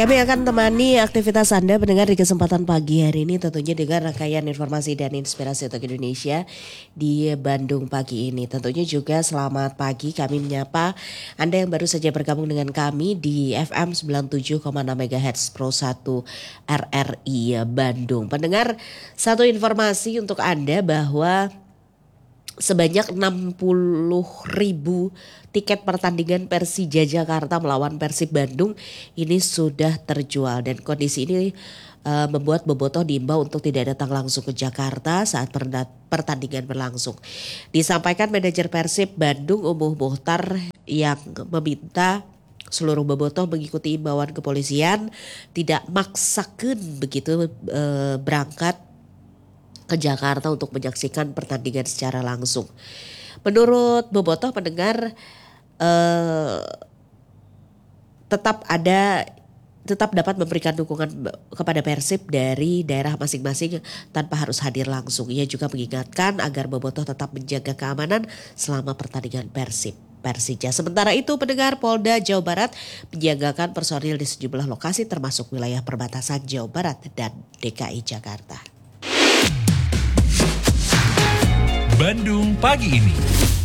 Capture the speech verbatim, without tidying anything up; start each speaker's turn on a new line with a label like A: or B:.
A: Kami akan temani aktivitas Anda pendengar di kesempatan pagi hari ini, tentunya dengan rangkaian informasi dan inspirasi untuk Indonesia di Bandung pagi ini. Tentunya juga selamat pagi kami menyapa Anda yang baru saja bergabung dengan kami di F M sembilan puluh tujuh koma enam megahertz Pro satu R R I Bandung. Pendengar, satu informasi untuk Anda bahwa sebanyak enam puluh ribu tiket pertandingan Persija Jakarta melawan Persib Bandung ini sudah terjual, dan kondisi ini uh, membuat bobotoh diimbau untuk tidak datang langsung ke Jakarta saat pertandingan berlangsung. Disampaikan manajer Persib Bandung Umuh Muhtar yang meminta seluruh bobotoh mengikuti imbauan kepolisian, tidak maksakeun begitu uh, berangkat ke Jakarta untuk menyaksikan pertandingan secara langsung. Menurut bobotoh pendengar eh, tetap ada tetap dapat memberikan dukungan kepada Persib dari daerah masing-masing tanpa harus hadir langsung. Ia juga mengingatkan agar bobotoh tetap menjaga keamanan selama pertandingan Persib Persija. Sementara itu pendengar, Polda Jawa Barat menyiagakan personil di sejumlah lokasi termasuk wilayah perbatasan Jawa Barat dan D K I Jakarta.
B: Bandung pagi ini.